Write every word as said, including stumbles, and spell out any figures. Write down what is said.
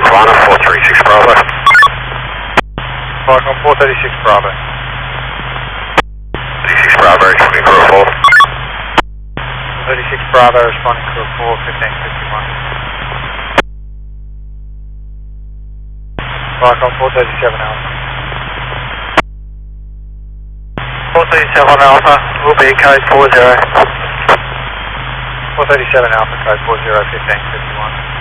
Savannah, four thirty-six Bravo. Falcon four thirty-six Bravo. thirty-six Bravo, responding crew four. thirty-six Bravo, responding crew four, fifteen fifty-one. Falcon four thirty-seven Alpha. four thirty-seven Alpha, will be code four zero. four thirty-seven Alpha, code four zero, fifteen fifty-one.